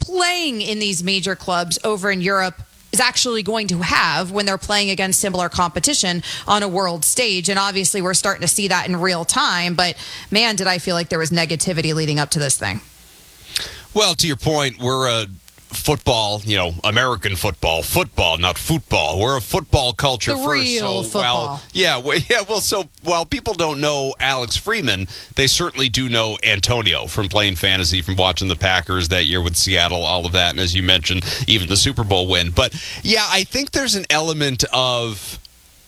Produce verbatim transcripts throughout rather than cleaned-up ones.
playing in these major clubs over in Europe is actually going to have when they're playing against similar competition on a world stage. And obviously we're starting to see that in real time. But man, did I feel like there was negativity leading up to this thing. Well, to your point, we're a football, you know, American football, football, not football. We're a football culture the first. Real so, football. Well, yeah, well, yeah. Well, so while people don't know Alex Freeman, they certainly do know Antonio from playing fantasy, from watching the Packers that year with Seattle, all of that, and as you mentioned, even the Super Bowl win. But yeah, I think there's an element of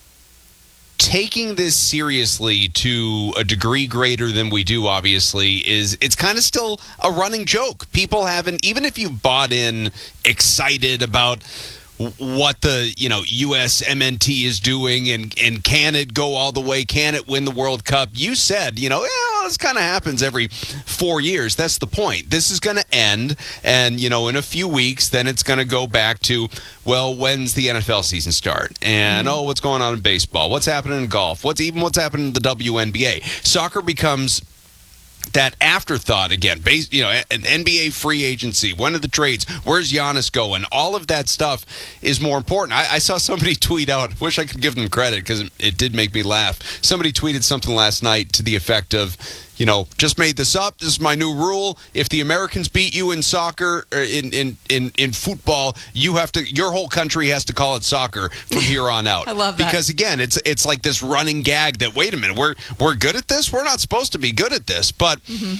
taking this seriously to a degree greater than we do, obviously, is it's kind of still a running joke. People haven't, even if you bought in excited about what the, you know, U S M N T is doing and, and can it go all the way? Can it win the World Cup? You said, you know, yeah, this kind of happens every four years. That's the point. This is going to end. And, you know, in a few weeks, then it's going to go back to, well, when's the N F L season start? And, mm-hmm. oh, what's going on in baseball? What's happening in golf? What's even what's happening in the W N B A? Soccer becomes that afterthought again. Base, you know, an N B A free agency. When are the trades? Where's Giannis going? All of that stuff is more important. I, I saw somebody tweet out. Wish I could give them credit because it, it did make me laugh. Somebody tweeted something last night to the effect of, you know, just made this up. This is my new rule. If the Americans beat you in soccer, or in, in, in, in football, you have to. Your whole country has to call it soccer from here on out. I love that. Because again, it's it's like this running gag that wait a minute, we're we're good at this. We're not supposed to be good at this, but mm-hmm.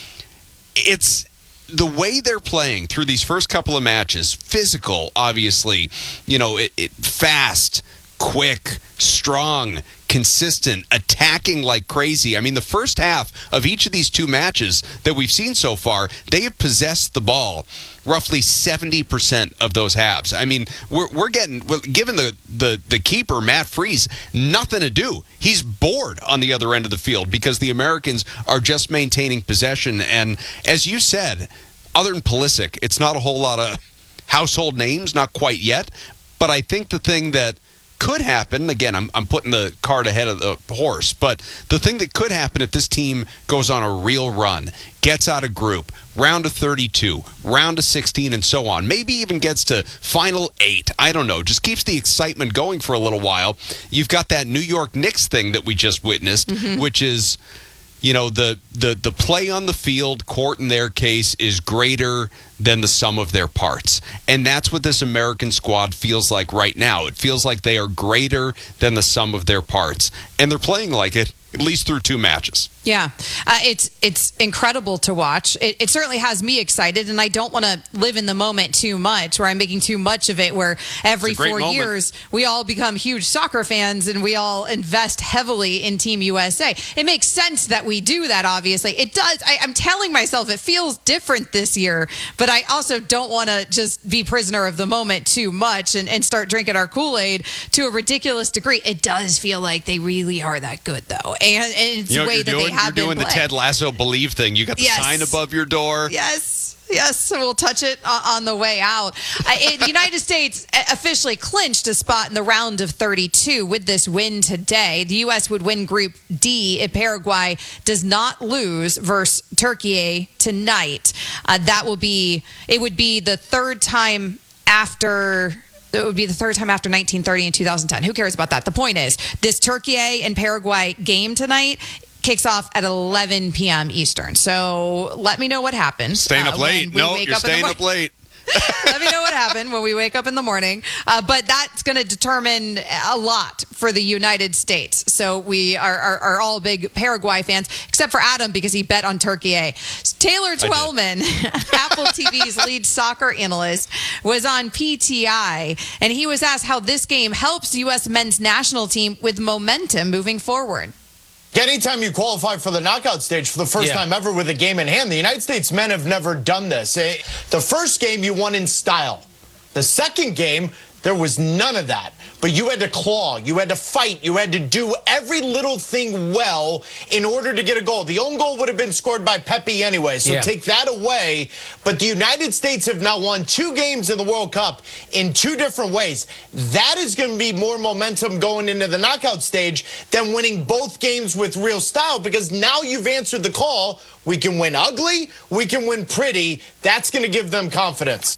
it's the way they're playing through these first couple of matches. Physical, obviously, you know, it, it fast, quick, strong, consistent, attacking like crazy. I mean, the first half of each of these two matches that we've seen so far, they have possessed the ball roughly seventy percent of those halves. I mean, we're we're getting, given the, the, the keeper, Matt Freese, nothing to do. He's bored on the other end of the field because the Americans are just maintaining possession. And as you said, other than Pulisic, it's not a whole lot of household names, not quite yet. But I think the thing that could happen, again, I'm I'm putting the cart ahead of the horse, but the thing that could happen if this team goes on a real run, gets out of group, round of thirty-two, round of sixteen, and so on, maybe even gets to final eight, I don't know, just keeps the excitement going for a little while. You've got that New York Knicks thing that we just witnessed, mm-hmm. which is, you know, the, the, the play on the field, court in their case, is greater than the sum of their parts. And that's what this American squad feels like right now. It feels like they are greater than the sum of their parts. And they're playing like it, at least through two matches. Yeah, uh, it's it's incredible to watch. It, it certainly has me excited, and I don't want to live in the moment too much, where I'm making too much of it, where every four moment. years we all become huge soccer fans and we all invest heavily in Team U S A. It makes sense that we do that, obviously. It does. I, I'm telling myself it feels different this year, but I also don't want to just be prisoner of the moment too much and, and start drinking our Kool-Aid to a ridiculous degree. It does feel like they really are that good, though. And, and it's you know, the way that doing, they have You're doing been the Ted Lasso Believe thing. You got the yes. sign above your door. Yes. Yes, so we'll touch it on the way out. Uh, it, the United States officially clinched a spot in the round of thirty-two with this win today. The U S would win Group D if Paraguay does not lose versus Turkey tonight. Uh, that will be, it would be the third time after... It would be the third time after nineteen thirty and two thousand ten. Who cares about that? The point is, this Turkey and Paraguay game tonight kicks off at eleven p.m. Eastern. So let me know what happens. Staying up uh, late. No, you're up staying up late. Let me know what happened when we wake up in the morning. Uh, but that's going to determine a lot for the United States. So we are, are, are all big Paraguay fans, except for Adam because he bet on Turkey. Taylor Twellman, Apple T V's lead soccer analyst, was on P T I, and he was asked how this game helps U S men's national team with momentum moving forward. Anytime you qualify for the knockout stage for the first yeah. time ever with a game in hand, the United States men have never done this. The first game you won in style. The second game, there was none of that. But you had to claw, you had to fight, you had to do every little thing well in order to get a goal. The own goal would have been scored by Pepe anyway, so yeah. take that away. But the United States have now won two games in the World Cup in two different ways. That is going to be more momentum going into the knockout stage than winning both games with real style, because now you've answered the call. We can win ugly, we can win pretty. That's going to give them confidence.